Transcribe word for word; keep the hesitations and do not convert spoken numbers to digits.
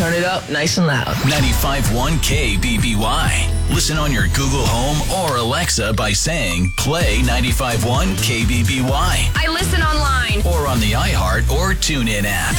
turn it up nice and loud. ninety-five point one K B B Y. Listen on your Google Home or Alexa by saying, play ninety-five point one K B B Y. I listen online. Or on the iHeart or TuneIn app.